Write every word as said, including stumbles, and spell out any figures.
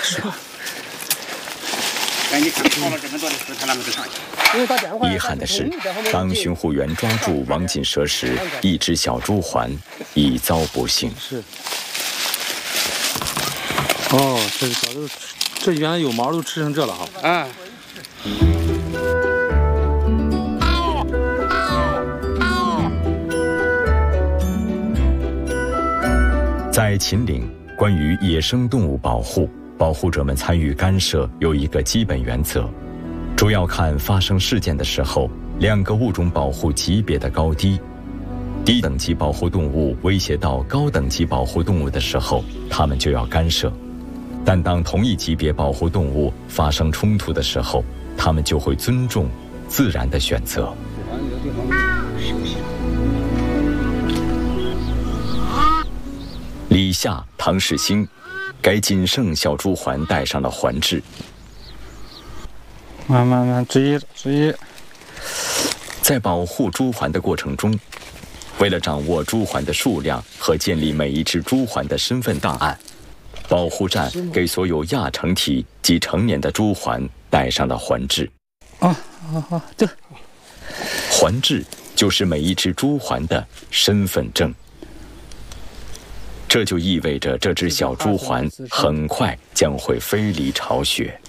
是吧？ 哎，你看跑了这么多的事，他啷个就上去？ 遗憾的是，当巡护员抓住王锦蛇时，一只小朱鹮已遭不幸。 是。哦，这早都，这原来有毛都吃成这了哈。 啊。 在秦岭，关于野生动物保护，保护者们参与干涉有一个基本原则，主要看发生事件的时候两个物种保护级别的高低。低等级保护动物威胁到高等级保护动物的时候，他们就要干涉。但当同一级别保护动物发生冲突的时候，他们就会尊重自然的选择。李夏、唐世兴给仅剩小朱鹮戴上了环制。 慢慢慢，注意注意。 在保护朱鹮的过程中，为了掌握朱鹮的数量和建立每一只朱鹮的身份档案，保护站给所有亚成体及成年的朱鹮戴上了环制。 啊啊啊！这环制就是每一只朱鹮的身份证。这就意味着这只小朱鹮很快将会飞离巢穴。